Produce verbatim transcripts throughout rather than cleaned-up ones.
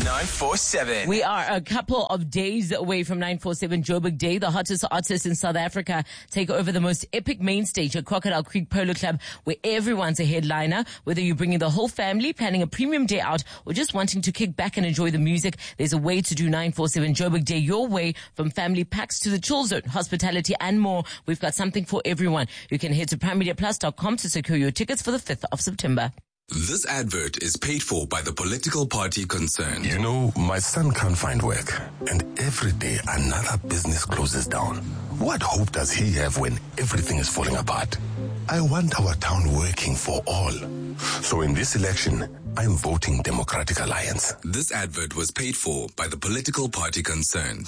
nine four seven. We are a couple of days away from nine four seven Joburg Day. The hottest artists in South Africa take over the most epic main stage at Crocodile Creek Polo Club, where everyone's a headliner. Whether you're bringing the whole family, planning a premium day out, or just wanting to kick back and enjoy the music, there's a way to do nine four seven Joburg Day your way. From family packs to the chill zone, hospitality and more, we've got something for everyone. You can head to prime media plus dot com to secure your tickets for the fifth of September. This advert is paid for by the political party concerned. You know, my son can't find work, and every day another business closes down. What hope does he have when everything is falling apart? I want our town working for all. So in this election, I'm voting Democratic Alliance. This advert was paid for by the political party concerned.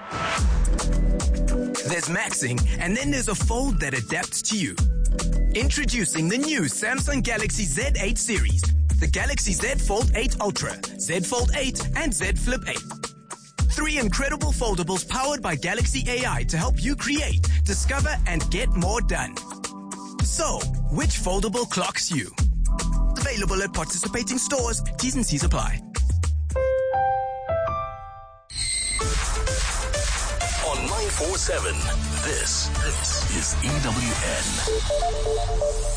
There's maxing, and then there's a fold that adapts to you. Introducing the new Samsung Galaxy Z eight series. The Galaxy Z Fold eight Ultra, Z Fold eight, and Z Flip eight. Three incredible foldables powered by Galaxy A I to help you create, discover, and get more done. So, which foldable clocks you? Available at participating stores. T's and C's apply. On nine four seven, this, this is E W N.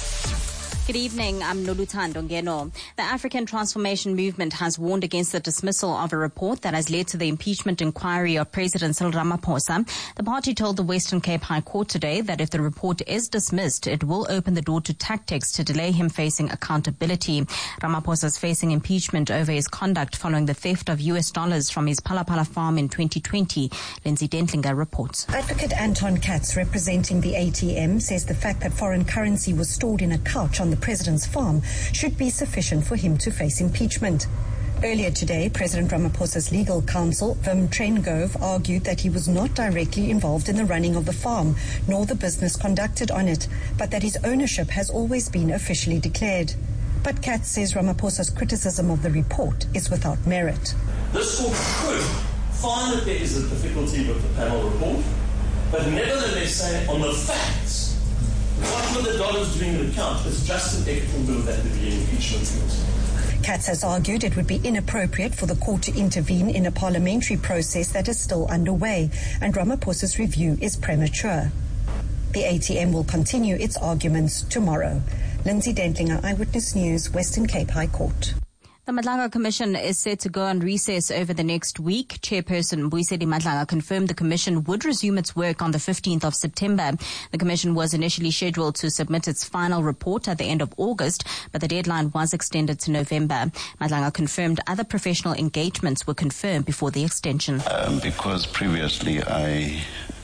Good evening, I'm Noluthando Ngeno. The African Transformation Movement has warned against the dismissal of a report that has led to the impeachment inquiry of President Cyril Ramaphosa. The party told the Western Cape High Court today that if the report is dismissed, it will open the door to tactics to delay him facing accountability. Ramaphosa is facing impeachment over his conduct following the theft of U S dollars from his Palapala farm in twenty twenty. Lindsay Dentlinger reports. Advocate Anton Katz, representing the A T M, says the fact that foreign currency was stored in a couch on the president's farm should be sufficient for him to face impeachment. Earlier today, President Ramaphosa's legal counsel, Wim Trengove, argued that he was not directly involved in the running of the farm, nor the business conducted on it, but that his ownership has always been officially declared. But Katz says Ramaphosa's criticism of the report is without merit. This court could find that there is a difficulty with the panel report, but nevertheless say on the facts, what were the dollars doing in the account? It's just an equitable that to be an impeachment case. Katz has argued it would be inappropriate for the court to intervene in a parliamentary process that is still underway, and Ramaphosa's review is premature. The A T M will continue its arguments tomorrow. Lindsay Dentlinger, Eyewitness News, Western Cape High Court. The Madlanga Commission is set to go on recess over the next week. Chairperson Mbuyiseni Madlanga confirmed the commission would resume its work on the fifteenth of September. The commission was initially scheduled to submit its final report at the end of August, but the deadline was extended to November. Madlanga confirmed other professional engagements were confirmed before the extension. Um, because previously I,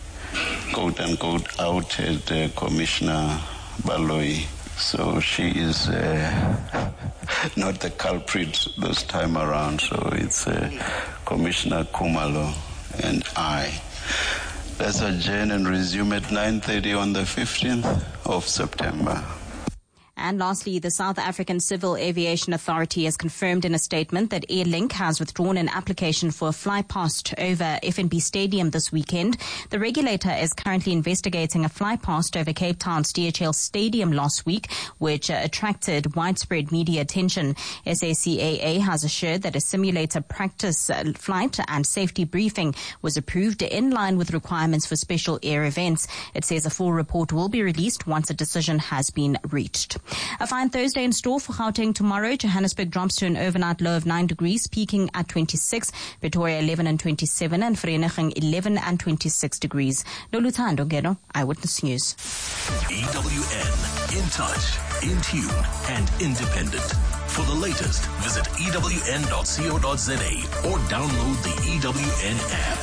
quote unquote, outed uh, Commissioner Baloyi. So she is uh, not the culprit this time around. So it's uh, Commissioner Khumalo and I. Let's adjourn and resume at nine thirty on the fifteenth of September. And lastly, the South African Civil Aviation Authority has confirmed in a statement that Airlink has withdrawn an application for a fly past over F N B Stadium this weekend. The regulator is currently investigating a fly past over Cape Town's D H L Stadium last week, which uh, attracted widespread media attention. S A C A A has assured that a simulator practice uh, flight and safety briefing was approved in line with requirements for special air events. It says a full report will be released once a decision has been reached. A fine Thursday in store for Gauteng tomorrow. Johannesburg drops to an overnight low of nine degrees, peaking at twenty-six. Pretoria eleven and twenty-seven, and Vereeniging eleven and twenty-six degrees. Noluthando Ngeno, Eyewitness News. E W N, in touch, in tune, and independent. For the latest, visit E W N dot co dot za or download the E W N app.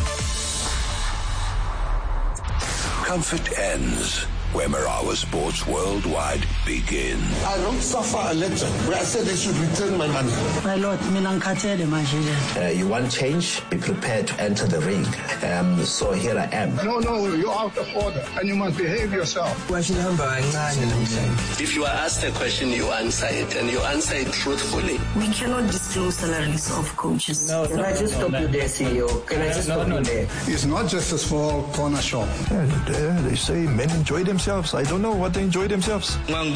Comfort ends where Marawa Sports Worldwide begins. I wrote Safa a letter where I said they should return my money. My lord, uh, you want change? Be prepared to enter the ring. Um, so here I am. No, no, you're out of order and you must behave yourself. If you are asked a question, you answer it, and you answer it truthfully. We cannot disclose salaries of coaches. No, Can no, I just no, stop no, you there, C E O? Can no, I just no, stop no, you there? It's not just a small corner shop. And uh, they say men enjoy themselves themselves. I don't know what they enjoy themselves. And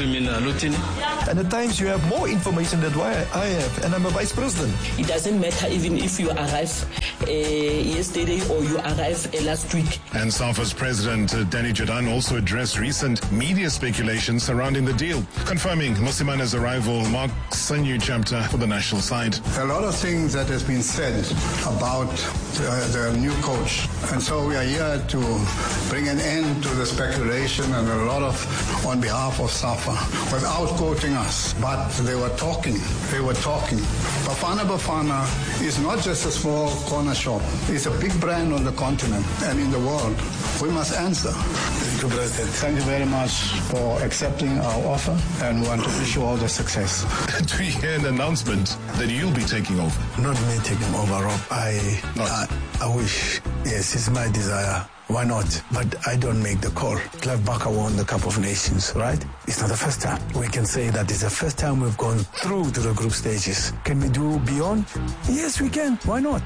at times you have more information than what I have, and I'm a vice president. It doesn't matter even if you arrive uh, yesterday or you arrive uh, last week. And SAFA's President uh, Danny Jordaan also addressed recent media speculation surrounding the deal, confirming Mosimana's arrival marks a new chapter for the national side. A lot of things that has been said about uh, the new coach, and so we are here to bring an end to the speculation and a lot of on behalf of SAFA without quoting us. But they were talking, they were talking. Bafana Bafana is not just a small corner shop. It's a big brand on the continent and in the world. We must answer. Thank you, President. Thank you very much for accepting our offer, and we want to wish you all the success. Do you hear an announcement that you'll be taking over? Not me taking over, Rob. I, I, I wish, yes, it's my desire. Why not? But I don't make the call. Clive Barker won the Cup of Nations, right? It's not the first time. We can say that it's the first time we've gone through to the group stages. Can we do beyond? Yes, we can. Why not?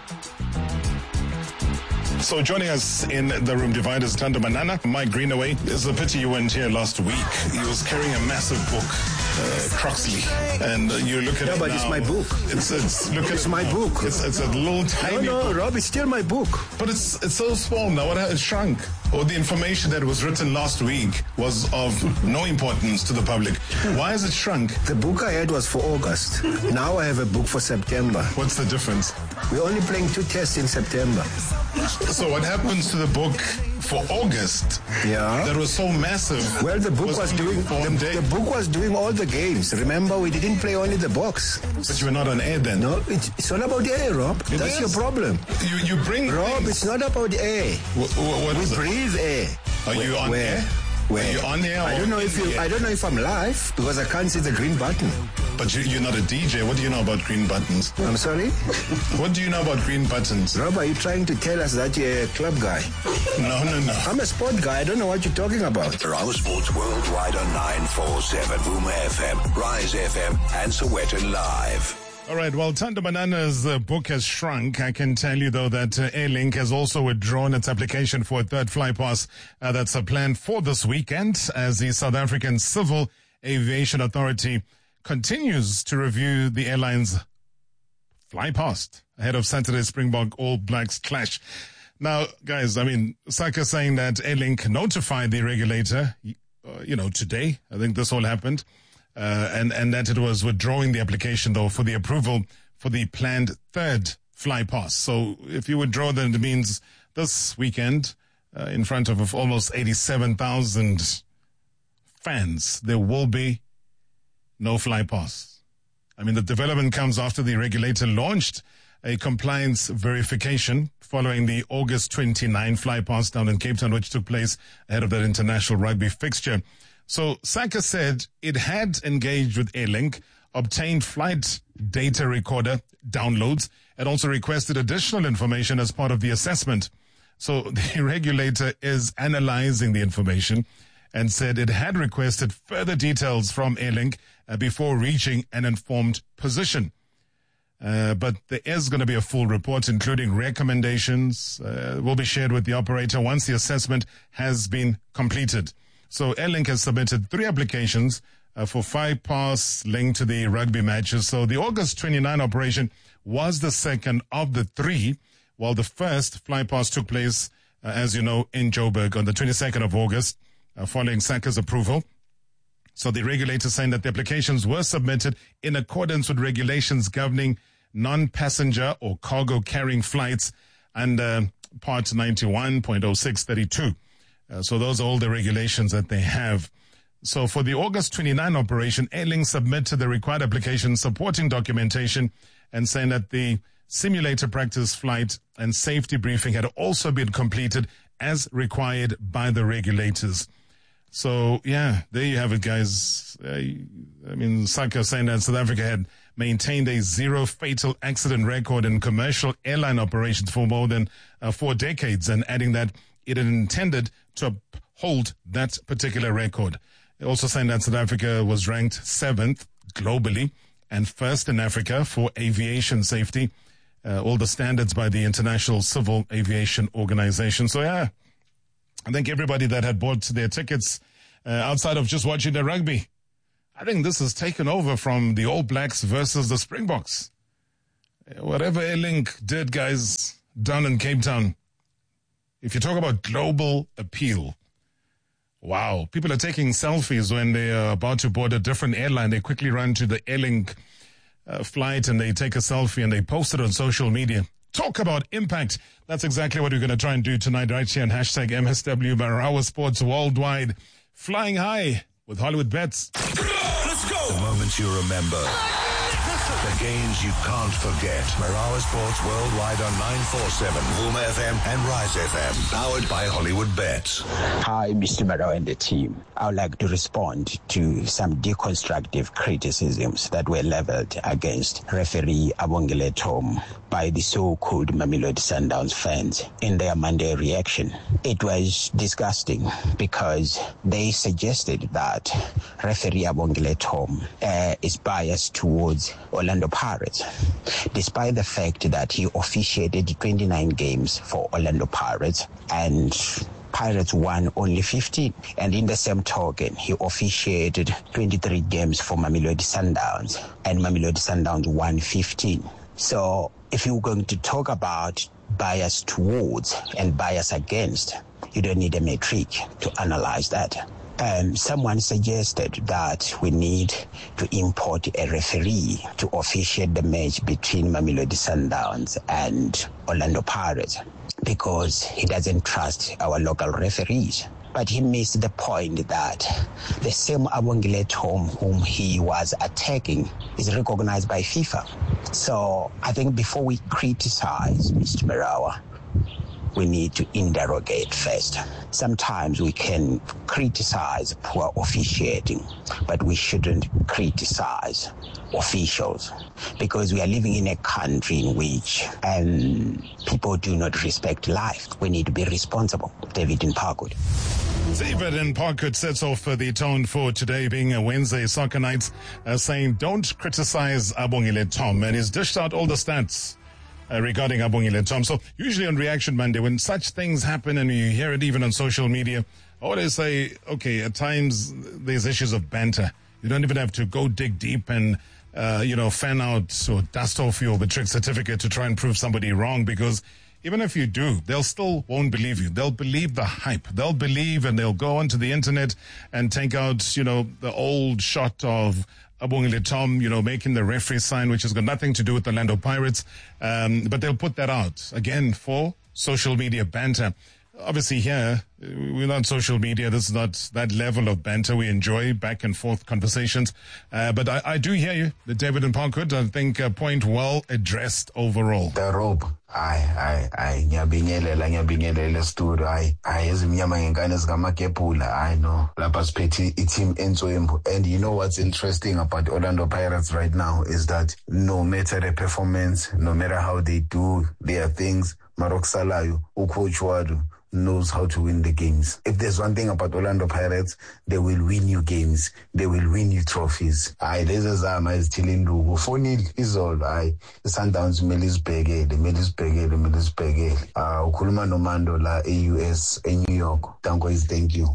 So joining us in the room divider is Thando Manana, Mike Greenaway. It's a pity you weren't here last week. He was carrying a massive book, uh, Croxley, and uh, you look at yeah, it but now. It's my book. It's it's look it's at my it book. It's it's a little tiny. No, no, book. Rob, it's still my book. But it's it's so small now. What it shrunk? Or the information that was written last week was of no importance to the public. Why has it shrunk? The book I had was for August. Now I have a book for September. What's the difference? We're only playing two tests in September. So what happens to the book for August? Yeah. That was so massive. Well, the book was, was doing the, the book was doing all the games. Remember, we didn't play only the box. But you were not on air then. No, it's, it's all about air, Rob. It That's is. your problem. You you bring Rob. things. It's not about air. What, what we is breathe it? air. Are where, you on where? air? Where? Are you on air? I don't know if you. I don't know if I'm live because I can't see the green button. But you, you're not a D J. What do you know about green buttons? I'm sorry? What do you know about green buttons? Rob, are you trying to tell us that you're a club guy? No, no, no. I'm a sport guy. I don't know what you're talking about. Our Sports Worldwide on nine four seven, Vuma F M, Rise F M, and Sowetan Live. All right, well, Thando Manana's uh, book has shrunk. I can tell you, though, that uh, Airlink has also withdrawn its application for a third fly pass uh, that's uh, planned for this weekend as the South African Civil Aviation Authority continues to review the airline's fly past ahead of Saturday's Springbok All Blacks clash. Now, guys, I mean, Saka saying that Airlink notified the regulator, uh, you know, today. I think this all happened. Uh, and, and that it was withdrawing the application, though, for the approval for the planned third fly pass. So if you withdraw, then it means this weekend, uh, in front of, of almost eighty-seven thousand fans, there will be no fly pass. I mean, the development comes after the regulator launched a compliance verification following the August twenty-ninth fly pass down in Cape Town, which took place ahead of that international rugby fixture. So Saka said it had engaged with Airlink, obtained flight data recorder downloads, and also requested additional information as part of the assessment. So the regulator is analyzing the information and said it had requested further details from Airlink uh, before reaching an informed position. Uh, but there is going to be a full report, including recommendations, uh, will be shared with the operator once the assessment has been completed. So Airlink has submitted three applications uh, for five pass linked to the rugby matches. So the August twenty-ninth operation was the second of the three, while the first fly pass took place, uh, as you know, in Joburg on the twenty-second of August, uh, following Saka's approval. So the regulator saying that the applications were submitted in accordance with regulations governing non-passenger or cargo carrying flights under Part ninety-one point oh six thirty-two. Uh, so those are all the regulations that they have. So for the August twenty-ninth operation, Airlink submitted the required application supporting documentation and saying that the simulator practice flight and safety briefing had also been completed as required by the regulators. So, yeah, there you have it, guys. Uh, I mean, Saka saying that South Africa had maintained a zero fatal accident record in commercial airline operations for more than uh, four decades, and adding that it had intended to uphold that particular record. Also saying that South Africa was ranked seventh globally and first in Africa for aviation safety, uh, all the standards by the International Civil Aviation Organization. So, yeah, I think everybody that had bought their tickets uh, outside of just watching the rugby, I think this has taken over from the All Blacks versus the Springboks. Whatever Airlink did, guys, down in Cape Town, if you talk about global appeal, wow, people are taking selfies when they are about to board a different airline. They quickly run to the Airlink uh, flight and they take a selfie and they post it on social media. Talk about impact. That's exactly what we're going to try and do tonight right here on hashtag M S W Marawa Sports Worldwide. Flying high with Hollywood Bets. Let's go! The moments you remember. The games you can't forget. Marawa Sports Worldwide on nine forty-seven, Boom F M and Rise F M. Powered by Hollywood Bets. Hi, Mister Marawa and the team. I would like to respond to some deconstructive criticisms that were leveled against referee Abongile Tom by the so-called Mamelodi Sundowns fans in their Monday reaction. It was disgusting because they suggested that referee Abongile Tom uh, is biased towards Orlando Pirates, despite the fact that he officiated twenty-nine games for Orlando Pirates and Pirates won only fifteen. And in the same token, he officiated twenty-three games for Mamelodi Sundowns and Mamelodi Sundowns won fifteen. So if you're going to talk about bias towards and bias against, you don't need a metric to analyze that. Um, someone suggested that we need to import a referee to officiate the match between Mamelodi Sundowns and Orlando Pirates because he doesn't trust our local referees. But he missed the point that the same Abongile Tom whom he was attacking is recognized by FIFA. So I think before we criticize Mister Marawa, we need to interrogate first. Sometimes we can criticize poor officiating, but we shouldn't criticize officials because we are living in a country in which um, people do not respect life. We need to be responsible. David in Parkwood. David in Parkwood sets off uh, the tone for today being a Wednesday soccer night, uh, saying don't criticize Abongile Tom, and he's dished out all the stats Uh, regarding Abongile Tom. So usually on Reaction Monday, when such things happen and you hear it even on social media, I always say, okay, at times there's issues of banter. You don't even have to go dig deep and, uh, you know, fan out or dust off your matric certificate to try and prove somebody wrong, because even if you do, they'll still won't believe you. They'll believe the hype. They'll believe and they'll go onto the internet and take out, you know, the old shot of Abongile Tom, you know, making the referee sign, which has got nothing to do with the Orlando Pirates. Um, but they'll put that out, again, for social media banter. Obviously here, we're not social media. This is not that level of banter. We enjoy back and forth conversations. Uh, but I, I do hear you, the David and Parkwood. I think a point well addressed overall. The rope. Ay, ay, ay, ngiyabingelela, ngiyabingelela studio, ay, ay, ezimnyama ngengane zikamakepula, I know, lapha siphethe i-team Enzwembu. And you know what's interesting about Orlando Pirates right now is that no matter the performance, no matter how they do their things, Marok Salayo, ucoach Wadu, knows how to win the games. If there's one thing about Orlando Pirates, they will win you games. They will win you trophies. Aye, this is Zama is telling you, four nil is all. Aye, the Sundowns Melis Begel, the Melis Begel, the Melis Begel. Uh, Ukuluma Nomando la A U S in New York. Tango is thank you.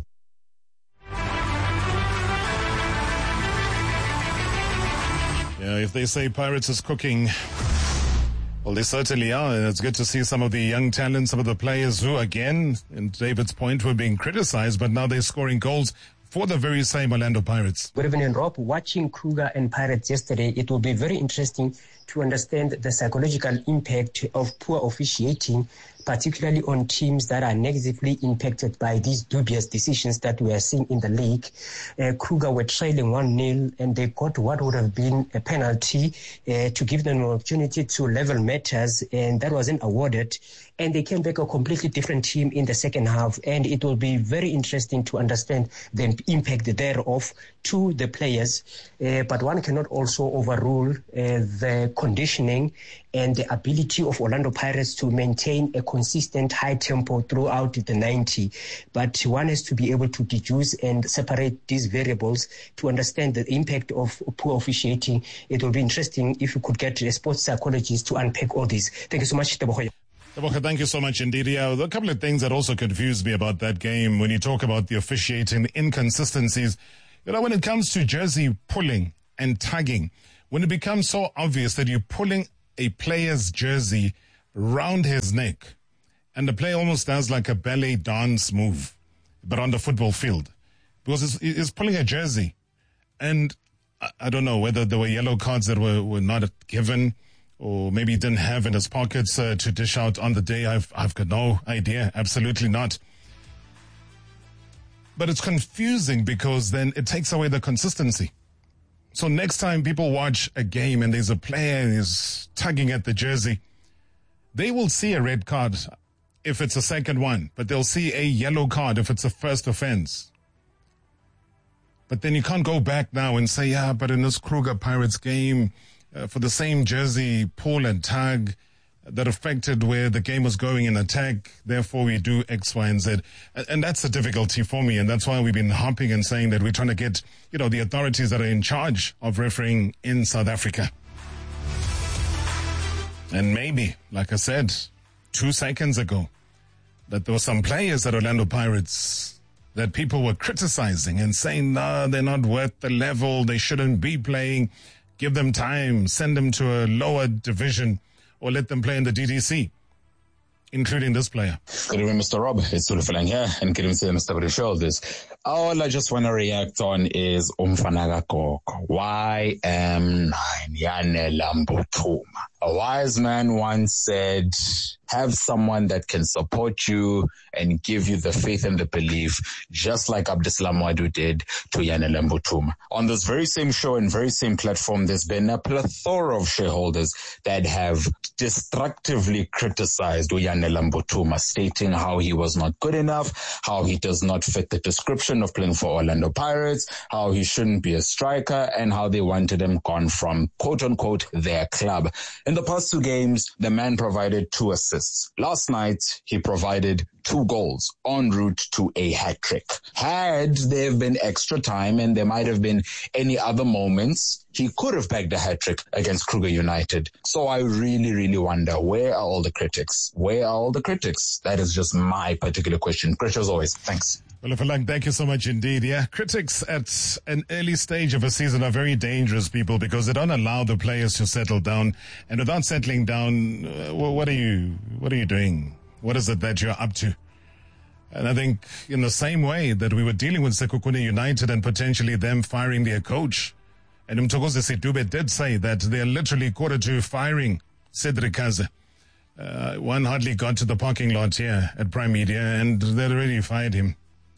Yeah, if they say Pirates is cooking, well, they certainly are, and it's good to see some of the young talent, some of the players who, again, in David's point, were being criticized, but now they're scoring goals for the very same Orlando Pirates. Good evening, Rob. Watching Kruger and Pirates yesterday, it will be very interesting to understand the psychological impact of poor officiating, particularly on teams that are negatively impacted by these dubious decisions that we are seeing in the league. Uh, Kruger were trailing one nil and they got what would have been a penalty uh, to give them an opportunity to level matters, and that wasn't awarded. And they came back a completely different team in the second half, and it will be very interesting to understand the impact thereof to the players. Uh, but one cannot also overrule uh, the conditioning and the ability of Orlando Pirates to maintain a consistent high tempo throughout the ninety. But one has to be able to deduce and separate these variables to understand the impact of poor officiating. It will be interesting if we could get a sports psychologist to unpack all this. Thank you so much, Tebohoya. Teboga, thank you so much indeed. Yeah, there are a couple of things that also confused me about that game when you talk about the officiating, the inconsistencies. You know, when it comes to jersey pulling and tugging, when it becomes so obvious that you're pulling a player's jersey round his neck and the player almost does like a ballet dance move, but on the football field, because it's, it's pulling a jersey. And I, I don't know whether there were yellow cards that were, were not given, or maybe he didn't have in his pockets uh, to dish out on the day. I've I've got no idea. Absolutely not. But it's confusing because then it takes away the consistency. So next time people watch a game and there's a player and he's tugging at the jersey, they will see a red card if it's a second one, but they'll see a yellow card if it's a first offense. But then you can't go back now and say, yeah, but in this Kruger Pirates game, Uh, for the same jersey pull and tug that affected where the game was going in attack, therefore we do X, Y, and Z. And, and that's the difficulty for me, and that's why we've been hopping and saying that we're trying to get, you know, the authorities that are in charge of refereeing in South Africa. And maybe, like I said, two seconds ago, that there were some players at Orlando Pirates that people were criticizing and saying, no, they're not worth the level, they shouldn't be playing. Give them time, send them to a lower division, or let them play in the D D C, including this player. Good evening, Mister Rob. It's Sulufalang here, and good evening to Mister British Shoulders. All I just want to react on is Umfana Gakoko. Y M nine, Yanela Mbuthuma. A wise man once said, have someone that can support you and give you the faith and the belief, just like Abdeslam Wadu did to Yanela Mbuthuma. On this very same show and very same platform, there's been a plethora of shareholders that have destructively criticized Yanela Mbuthuma, stating how he was not good enough, how he does not fit the description of playing for Orlando Pirates, how he shouldn't be a striker, and how they wanted him gone from, quote-unquote, their club. In the past two games, the man provided two assists. Last night, he provided two goals en route to a hat-trick. Had there been extra time and there might have been any other moments, he could have bagged a hat-trick against Kruger United. So I really, really wonder, where are all the critics? Where are all the critics? That is just my particular question. Great as always. Thanks. Well, Falang, thank you so much indeed. Yeah, critics at an early stage of a season are very dangerous people because they don't allow the players to settle down. And without settling down, uh, what are you, what are you doing? What is it that you're up to? And I think in the same way that we were dealing with Sekhukhune United and potentially them firing their coach, and Mthokoze Sidube did say that they're literally quarter to firing Cedric Kaze. Uh, one hardly got to the parking lot here at Prime Media and they'd already fired him.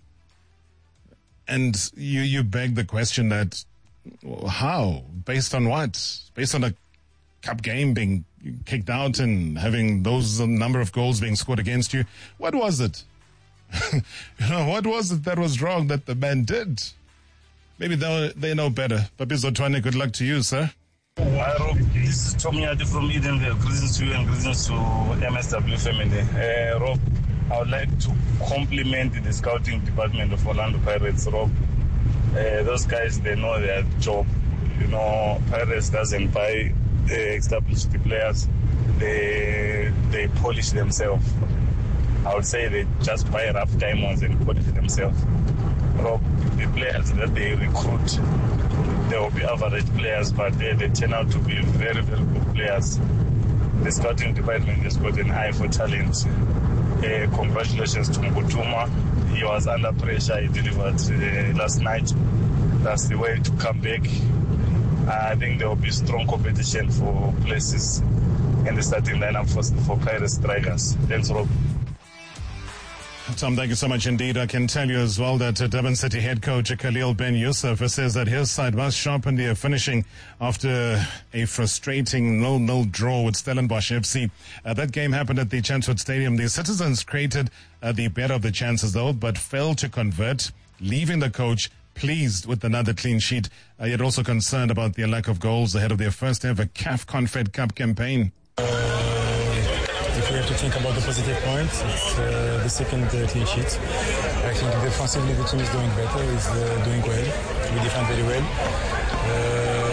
And you, you beg the question that, how? Based on what? Based on a cup game being kicked out and having those number of goals being scored against you? What was it? You know, what was it that was wrong that the man did? Maybe they they know better. Papizo Twane, good luck to you, sir. Hi, Rob. This is Tommy Adi from Edenvale. Greetings to you and greetings to M S W family. Uh, Rob, I would like to compliment the scouting department of Orlando Pirates, Rob. Uh, those guys, they know their job. You know, Pirates doesn't buy uh, established players. They, they polish themselves. I would say they just buy rough diamonds and polish themselves. Rob, the players that they recruit, they will be average players, but they, they turn out to be very, very good players. The scouting department has got an eye for talent. Uh, congratulations to Mbuthuma. He was under pressure. He delivered uh, last night. That's the way to come back. I think there will be strong competition for places in the starting lineup for, for Pirates strikers. Thanks, Rob. Tom, thank you so much indeed. I can tell you as well that uh, Durban City head coach Khalil Ben Yusuf says that his side must sharpen their finishing after a frustrating nil nil draw with Stellenbosch F C. Uh, that game happened at the Chatsworth Stadium. The citizens created uh, the better of the chances though, but failed to convert, leaving the coach pleased with another clean sheet. Uh, yet also concerned about their lack of goals ahead of their first ever C A F Confed Cup campaign. If we have to think about the positive points, it's uh, the second uh, clean sheet. I think defensively the team is doing better, is uh, doing well. We defend very well. Uh,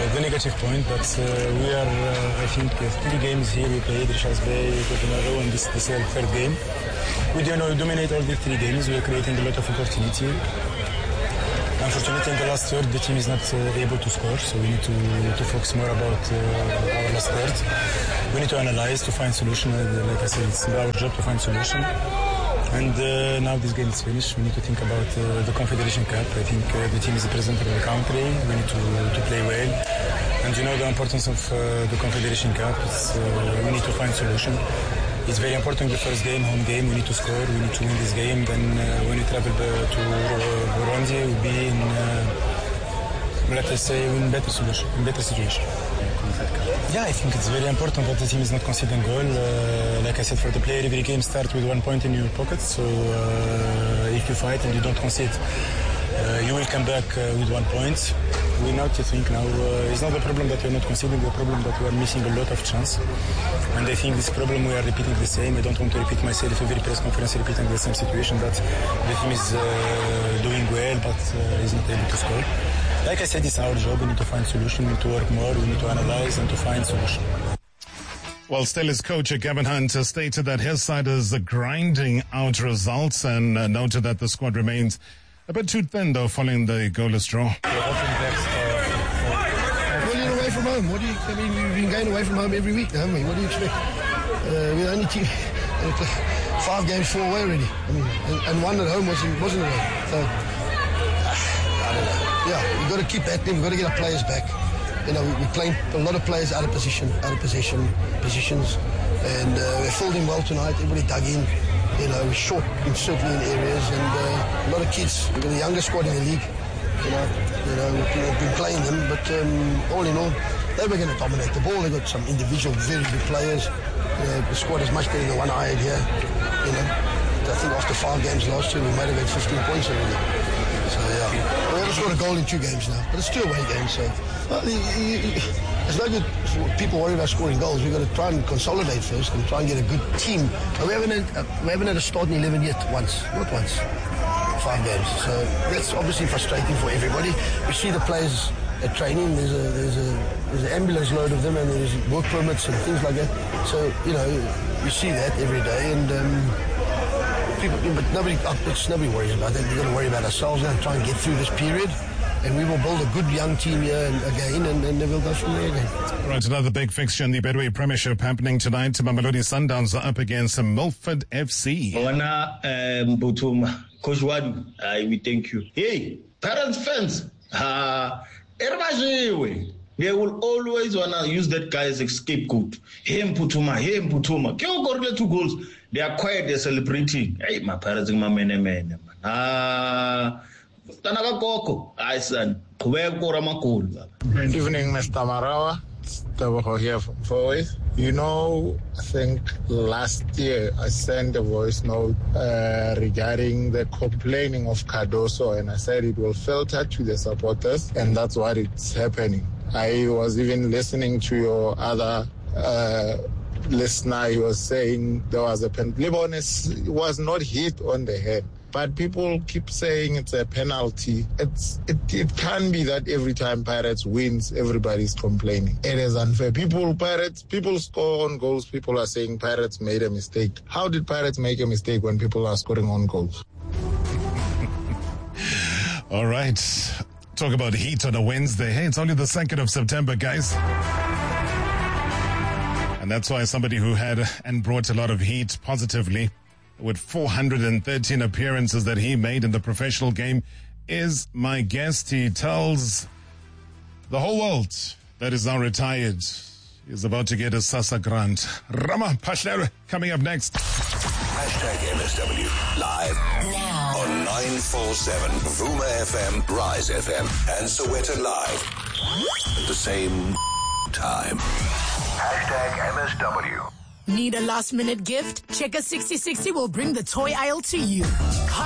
the negative point, but uh, we are, uh, I think, uh, three games here. We played Richards Bay, Copenhagen, and this, this is our third game. We do, you know, dominate all the three games. We are creating a lot of opportunity. Unfortunately, in the last third, the team is not uh, able to score, so we need to, to focus more about uh, our last third. We need to analyze, to find solution. Uh, like I said, it's our job to find solution. And uh, now this game is finished. We need to think about uh, the Confederation Cup. I think uh, the team is the president of the country. We need to, to play well. And you know the importance of uh, the Confederation Cup. It's, uh, we need to find solution. It's very important the first game, home game. We need to score. We need to win this game. Then uh, when we travel uh, to uh, Burundi, we'll be in, uh, let us say, in better solution, in better situation. Yeah, I think it's very important that the team is not conceding goal. Uh, like I said, for the player, every game starts with one point in your pocket. So uh, if you fight and you don't concede, uh, you will come back uh, with one point. We now to think now, uh, it's not the problem that we are not conceding, the problem that we are missing a lot of chance. And I think this problem we are repeating the same. I don't want to repeat myself every press conference repeating the same situation that the team is uh, doing well but uh, is not able to score. Like I said, it's our job. We need to find solution. We need to work more. We need to analyze and to find solution. Well, Stella's coach Gavin Hunt stated that his side is grinding out results and uh, noted that the squad remains a bit too thin, though, following the goalless draw. Well, you're away from home. What do you? I mean, we've been going away from home every week, haven't we? What do you expect? Uh, we're the only team. Five games, four away already. I mean, and, and one at home wasn't wasn't away. So I don't know. Yeah, we've got to keep at them. We've got to get our players back. You know, we're playing a lot of players out of position, out of position, positions, and uh, we filled in well tonight. Everybody dug in. You know, we're short in certainly in areas, and uh, a lot of kids. We've got the youngest squad in the league. You know, you know, we've been playing them, but um, all in all, they were going to dominate the ball. They got some individual very good players. Uh, the squad is much better than the one I had here. You know, I think after five games last year, we might have had fifteen points already. So yeah, we haven't scored a goal in two games now, but it's two away games. So well, it's no good for people worry about scoring goals. We've got to try and consolidate first and try and get a good team. We haven't had, uh, we haven't had a starting eleven yet. Once, not once. Five games. So that's obviously frustrating for everybody. We see the players at training. There's a there's a there's an ambulance load of them, and there's work permits and things like that. So you know, you see that every day, and. Um, People, but nobody, it's, nobody worries about that. We've got to worry about ourselves now and try and get through this period. And we will build a good young team here and, again, and, and then we'll go from there again. Right, another big fixture in the Betway Premiership happening tonight. Mamelodi Sundowns are up against Milford F C. Wana Mbutuma, Coach Wadu, we thank you. Hey, parents, fans, uh, everybody, they will always want to use that guy as a scapegoat. Hey, Mputuma, hey, Mputuma. Can you go to two goals? They are quiet, they're celebrating. Hey, my parents, my man, man. Ah, Tanaka Koko, I said, Good evening, Mister Marawa. Tabako here from Voice. You know, I think last year I sent a voice note uh, regarding the complaining of Cardoso, and I said it will filter to the supporters, and that's what it's happening. I was even listening to your other uh, listener. He was saying there was a pen. Libonis was not hit on the head, but people keep saying it's a penalty. It's it, it can be that every time Pirates wins, everybody's complaining. It is unfair. People, Pirates, people score on goals. People are saying Pirates made a mistake. How did Pirates make a mistake when people are scoring on goals? All right. Talk about heat on a Wednesday. Hey, it's only the second of September, guys. And that's why somebody who had and brought a lot of heat positively with four hundred thirteen appearances that he made in the professional game is my guest. He tells the whole world that is now retired. He's about to get a SASSA grant. Rama Pashler coming up next. Hashtag M S W live now on nine four seven Vuma F M, Rise F M, and Sowetan Live at the same time. Hashtag M S W. Need a last minute gift? Checker sixty sixty will bring the toy aisle to you.